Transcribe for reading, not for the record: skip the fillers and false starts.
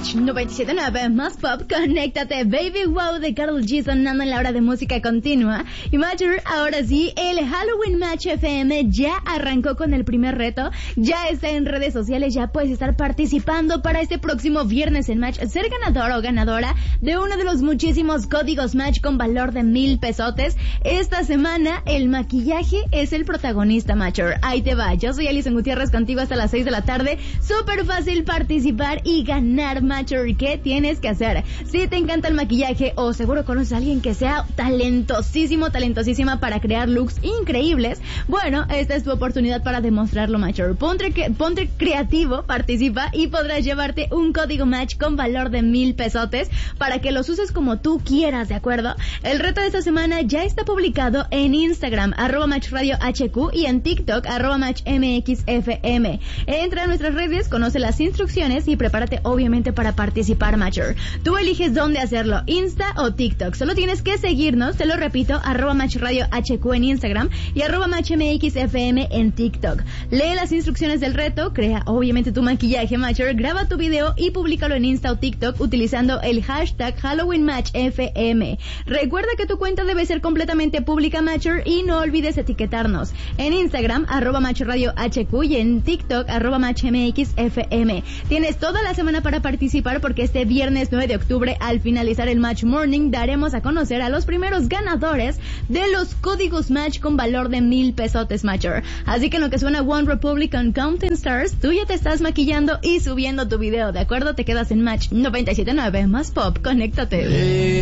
Match 97.9 más pop, conéctate. Baby Wow de Karol G sonando en la hora de música continua. Y Matcher, ahora sí, el Halloween Match FM ya arrancó con el primer reto. Ya está en redes sociales, ya puedes estar participando para este próximo viernes en Match, ser ganador o ganadora de uno de los muchísimos códigos Match con valor de 1,000 pesotes. Esta semana el maquillaje es el protagonista, Matcher. Ahí te va, yo soy Alison Gutiérrez contigo hasta las 6 de la tarde. Súper fácil participar y ganar, Matcher. ¿Qué tienes que hacer? Si te encanta el maquillaje o seguro conoces a alguien que sea talentosísima para crear looks increíbles, bueno, esta es tu oportunidad para demostrarlo, Matcher. Ponte creativo, participa y podrás llevarte un código Match con valor de 1,000 pesotes para que los uses como tú quieras, ¿de acuerdo? El reto de esta semana ya está publicado en Instagram, @MatchRadioHQ, y en TikTok, @MatchMXFM. Entra a nuestras redes, conoce las instrucciones y prepárate obviamente para participar, Matcher. Tú eliges dónde hacerlo, Insta o TikTok. Solo tienes que seguirnos, te lo repito, @MatchRadioHQ en Instagram y @MatchMXFM en TikTok. Lee las instrucciones del reto, crea obviamente tu maquillaje, Matcher, graba tu video y públicalo en Insta o TikTok utilizando el hashtag HalloweenMatchFM. Recuerda que tu cuenta debe ser completamente pública, Matcher, y no olvides etiquetarnos en Instagram, @MatchRadioHQ, y en TikTok, @MatchMXFM. Tienes toda la semana para participar porque este viernes 9 de octubre, al finalizar el Match Morning, daremos a conocer a los primeros ganadores de los códigos Match con valor de 1,000 pesotes, Matcher. Así que en lo que suena One Republican Counting Stars, tú ya te estás maquillando y subiendo tu video, ¿de acuerdo? Te quedas en Match 97.9 más pop, conéctate.